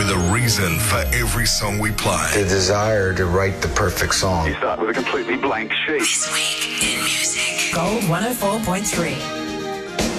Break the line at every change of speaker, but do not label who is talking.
with a reason for every song we play.
The desire to write the perfect song.
You start with a completely blank sheet.
This week in music.
Gold 104.3.